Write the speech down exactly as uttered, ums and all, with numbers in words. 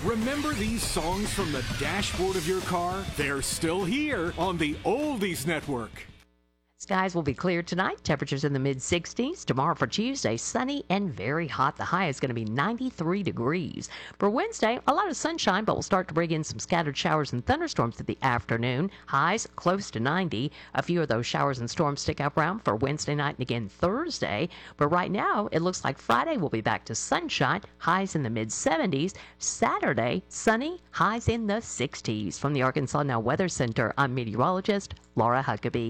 Remember these songs from the dashboard of your car? They're still here on the Oldies Network. Skies will be clear tonight. Temperatures in the mid sixties. Tomorrow for Tuesday, sunny and very hot. The high is going to be ninety-three degrees. For Wednesday, a lot of sunshine, but we'll start to bring in some scattered showers and thunderstorms in the afternoon. Highs close to ninety. A few of those showers and storms stick up around for Wednesday night and again Thursday. But right now, it looks like Friday will be back to sunshine. Highs in the mid seventies. Saturday, sunny. Highs in the sixties. From the Arkansas Now Weather Center, I'm meteorologist Laura Huckabee.